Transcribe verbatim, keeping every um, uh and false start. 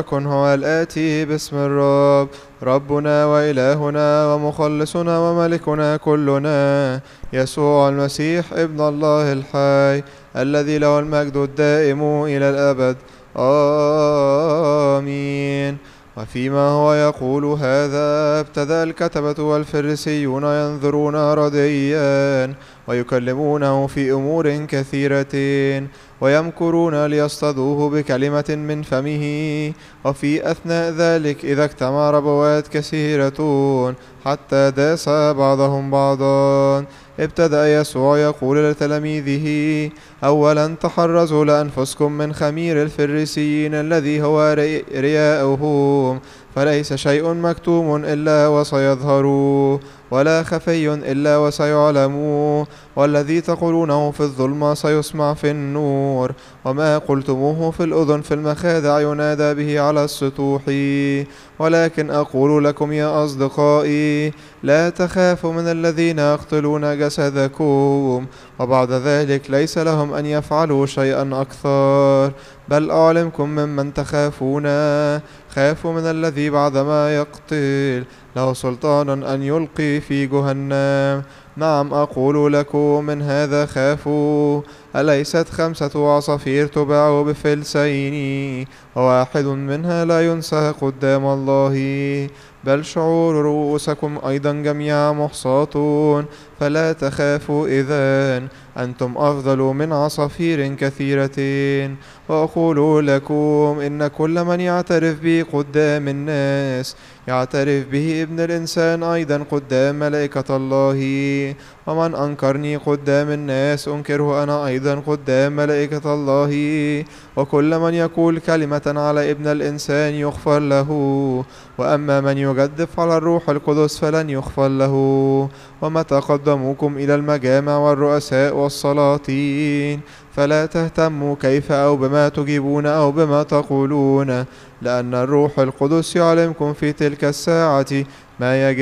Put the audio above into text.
مبارك هو الآتي باسم الرب، ربنا وإلهنا ومخلصنا وملكنا كلنا، يسوع المسيح ابن الله الحي، الذي له المجد الدائم إلى الأبد. آمين. وفيما هو يقول هذا ابتدأ الكتبة والفريسيون ينظرون رديا ويكلمونه في أمور كثيرة ويمكرون ليصطادوه بكلمة من فمه. وفي أثناء ذلك إذا اجتمع ربوات كثيرة حتى داس بعضهم بعضا، ابتدأ يسوع يقول لتلاميذه: أولا تحرزوا لأنفسكم من خمير الفريسيين الذي هو رياؤهم، فليس شيء مكتوم إلا وسيظهر، ولا خفي إلا وسيعلم، والذي تقولونه في الظلمة سيسمع في النور، وما قلتموه في الأذن في المخادع ينادى به على السطوح. ولكن أقول لكم يا أصدقائي، لا تخافوا من الذين يقتلون جسدكم، وبعد ذلك ليس لهم أن يفعلوا شيئا أكثر، بل أعلمكم ممن تخافون. خافوا من الذي بعدما يقتل له سلطان أن يلقي في جهنم. نعم أقول لكم من هذا خافوا. أليست خمسة عصافير تباع بفلسين وواحد منها لا ينسى قدام الله؟ بل شعور رؤوسكم أيضا جميعا محصاة، فلا تخافوا إذن، أنتم أفضل من عصافير كثيرة. وأقول لكم إن كل من يعترف بي قدام الناس يعترف به ابن الإنسان أيضا قدام ملائكة الله، ومن أنكرني قدام الناس أنكره أنا أيضا قدام ملائكة الله. وكل من يقول كلمة على ابن الإنسان يغفر له، وأما من يجدف على الروح القدس فلن يغفر له. ومتى قدموكم إلى المجامع والرؤساء والسلاطين فلا تهتموا كيف أو بما تجيبون أو بما تقولون، لأن الروح القدس يعلمكم في تلك الساعة ما يجب